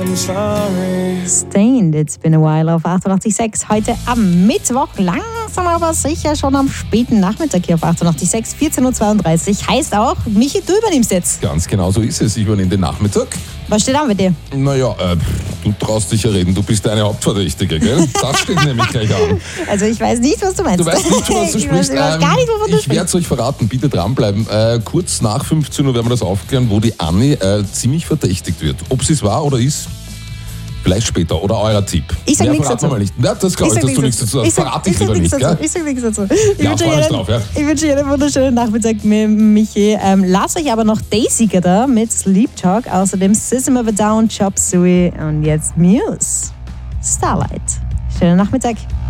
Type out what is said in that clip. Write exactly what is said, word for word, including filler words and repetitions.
I'm sorry. Stained, it's been a while auf achtundachtzig Komma sechs. Heute am Mittwoch, langsam aber sicher schon am späten Nachmittag hier auf achtundachtzig Komma sechs, vierzehn Uhr zweiunddreißig. Heißt auch, Michi, du übernimmst jetzt. Ganz genau so ist es. Ich übernehme den Nachmittag. Was steht an bei dir? Naja, äh, du traust dich ja reden. Du bist eine Hauptverdächtige, gell? Das steht nämlich gleich an. Also ich weiß nicht, was du meinst. Du weißt nicht, was du ich sprichst. Weiß, ich weiß gar nicht, wovon du ich werde es euch verraten. Bitte dranbleiben. Äh, kurz nach fünfzehn Uhr werden wir das aufklären, wo die Anni äh, ziemlich verdächtigt wird. Ob sie es war oder ist, vielleicht später. Oder euer Tipp. Ich sag Mehr nichts verraten dazu. wir mal nicht. Ja, das glaube ich, dass du nichts dazu sagst. Verrate ich lieber nicht, gell? Ich sag nichts dazu. Ich Ja, wünsche freu euch mich einen, drauf, ja. ich wünsche euch einen wunderschönen Nachmittag mit Michi. Ähm, lasst euch aber noch Daisy da mit Sleep Talk. Außerdem System of a Down, Chop Suey und jetzt Muse. Starlight. Schönen Nachmittag.